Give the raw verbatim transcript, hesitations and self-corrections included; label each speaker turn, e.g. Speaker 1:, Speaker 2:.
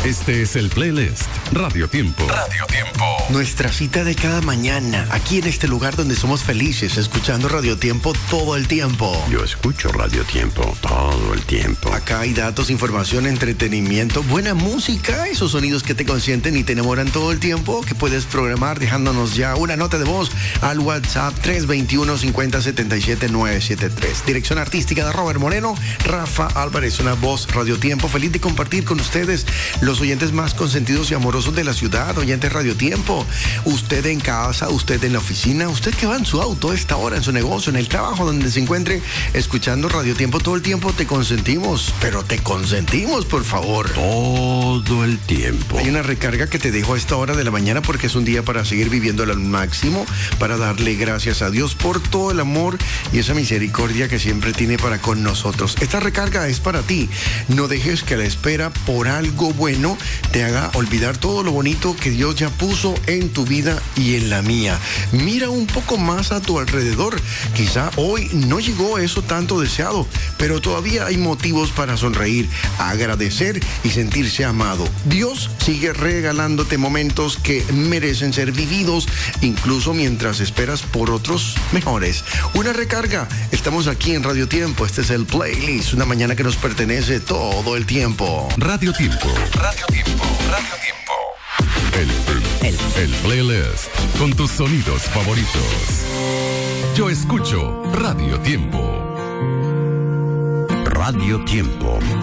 Speaker 1: Este es el playlist Radio Tiempo. Radio Tiempo.
Speaker 2: Nuestra cita de cada mañana, aquí en este lugar donde somos felices, escuchando Radio Tiempo todo el tiempo.
Speaker 3: Yo escucho Radio Tiempo todo el tiempo.
Speaker 2: Acá hay datos, información, entretenimiento, buena música, esos sonidos que te consienten y te enamoran todo el tiempo, que puedes programar dejándonos ya una nota de voz al WhatsApp tres dos uno, cinco cero siete siete, nueve siete tres. Dirección artística de Robert Moreno, Rafa Álvarez, una voz Radio Tiempo. Feliz de compartir con ustedes, los oyentes más consentidos y amorosos de la ciudad, oyentes Radio Tiempo. Usted en casa, usted en la oficina, usted que va en su auto a esta hora, en su negocio, en el trabajo, donde se encuentre escuchando Radio Tiempo todo el tiempo, te consentimos, pero te consentimos, por favor.
Speaker 3: Todo el tiempo.
Speaker 2: Hay una recarga que te dejo a esta hora de la mañana porque es un día para seguir viviéndolo al máximo, para darle gracias a Dios por todo el amor y esa misericordia que siempre tiene para con nosotros. Esta recarga es para ti. No dejes que la espera por algo bueno te haga olvidar todo lo bonito que Dios ya puso en tu vida y en la mía. Mira un poco más a tu alrededor. Quizá hoy no llegó eso tanto deseado, pero todavía hay motivos para sonreír, agradecer y sentirse amado. Dios sigue regalándote momentos que merecen ser vividos, incluso mientras esperas por otros mejores. Una recarga. Estamos aquí en Radio Tiempo. Este es el playlist, una mañana que nos pertenece todo el tiempo.
Speaker 1: Radio Tiempo. Radio Tiempo. Radio Tiempo. El, el, el playlist con tus sonidos favoritos. Yo escucho Radio Tiempo.
Speaker 3: Radio Tiempo.